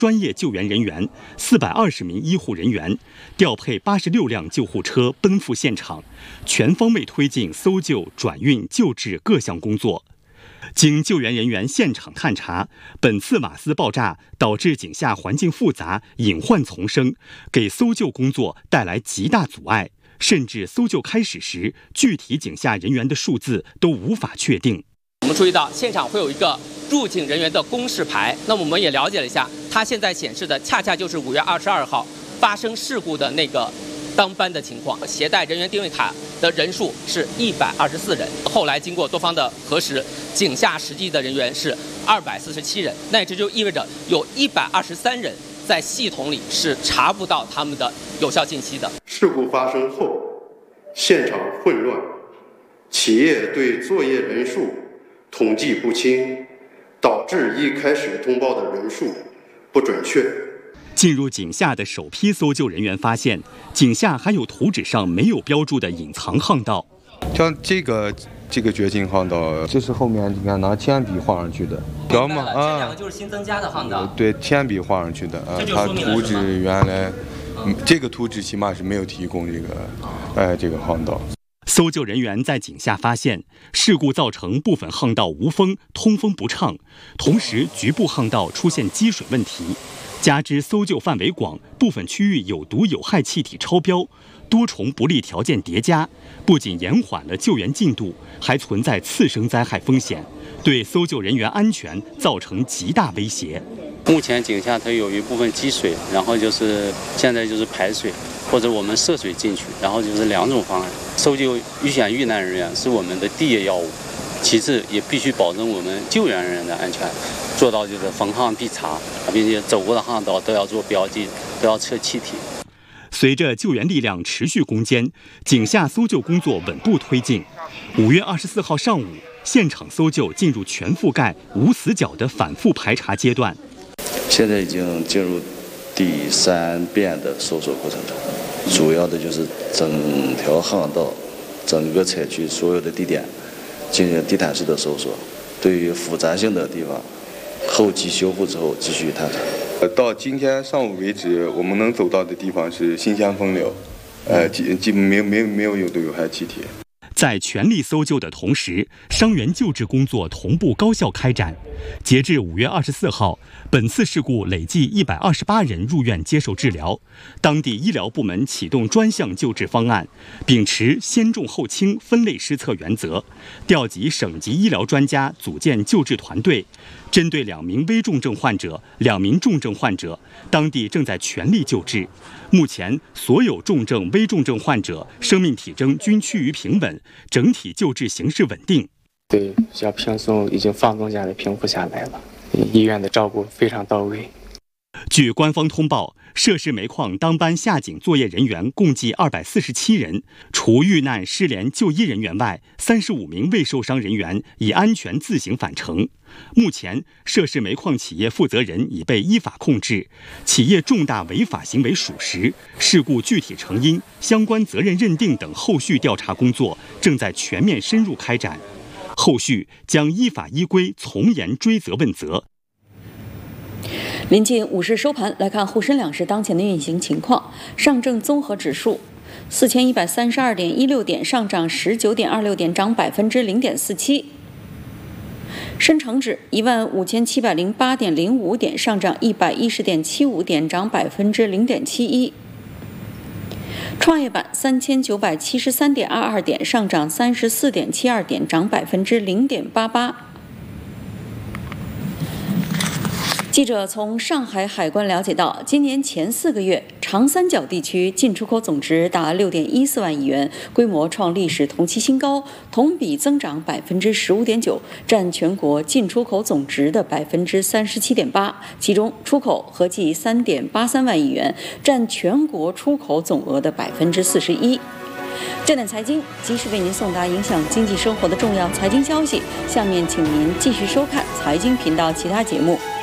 专业救援人员，420名医护人员，调配86辆救护车奔赴现场，全方位推进搜救、转运、救治各项工作。经救援人员现场探查，本次瓦斯爆炸导致井下环境复杂、隐患丛生，给搜救工作带来极大阻碍，甚至搜救开始时，具体井下人员的数字都无法确定。 我们注意到现场会有一个入井人员的公示牌，那么我们也了解了一下，它现在显示的恰恰就是5月22号发生事故的那个当班的情况，携带人员定位卡的人数是124人。后来经过多方的核实，井下实际的人员是247人，那这就意味着有123人在系统里是查不到他们的有效信息的。 事故发生后，现场混乱，企业对作业人数统计不清，导致一开始通报的人数不准确。 进入井下的首批搜救人员发现，井下还有图纸上没有标注的隐藏巷道。 像这个绝境巷道，这是后面你看拿铅笔画上去的，知道吗？ 这两个就是新增加的巷道。 对，铅笔画上去的。它图纸原来，这个图纸起码是没有提供这个巷道。 搜救人员在井下发现，事故造成部分巷道无风、通风不畅，同时局部巷道出现积水问题。加之搜救范围广，部分区域有毒有害气体超标，多重不利条件叠加，不仅延缓了救援进度，还存在次生灾害风险，对搜救人员安全造成极大威胁。 目前井下它有一部分积水，然后就是现在就是排水，或者我们涉水进去，然后就是两种方案。搜救遇险遇难人员是我们的第一要务，其次也必须保证我们救援人员的安全，做到就是逢巷必查，并且走过的巷道都要做标记，都要测气体。 随着救援力量持续攻坚，井下搜救工作稳步推进。5月24号上午，现场搜救进入全覆盖、无死角的反复排查阶段。 现在已经进入第3遍的搜索过程中，主要的就是整条巷道、整个采区所有的地点进行地毯式的搜索，对于复杂性的地方，后期修复之后继续探查。 到今天上午为止，我们能走到的地方是新鲜风流，基本没有有毒有害气体。 在全力搜救的同时，伤员救治工作同步高效开展。截至5月24号，本次事故累计128人入院接受治疗。当地医疗部门启动专项救治方案，秉持先重后轻分类施策原则，调集省级医疗专家组建救治团队，针对2名危重症患者、2名重症患者，当地正在全力救治。目前，所有重症、危重症患者生命体征均趋于平稳，整体救治形势稳定。 对，比较轻松，已经放松下来、平复下来了。医院的照顾非常到位。 据官方通报，涉事煤矿当班下井作业人员共计247人，除遇难失联就医人员外，35名未受伤人员已安全自行返程。目前，涉事煤矿企业负责人已被依法控制，企业重大违法行为属实，事故具体成因、相关责任认定等后续调查工作正在全面深入开展，后续将依法依规从严追责问责。 临近午市收盘，来看沪深两市当前的运行情况。上证综合指数4132.16点，上涨19.26点，涨0.47%。深成指15708.05点，上涨110.75点，涨0.71%。创业板3973.22点，上涨34.72点，涨0.88%。记者从上海海关了解到，今年前4个月，长三角地区进出口总值达6.14万亿元，规模创历史同期新高，同比增长15.9%，占全国进出口总值的37.8%。其中，出口合计3.83万亿元，占全国出口总额的41%。这点财经及时为您送达影响经济生活的重要财经消息。下面，请您继续收看财经频道其他节目。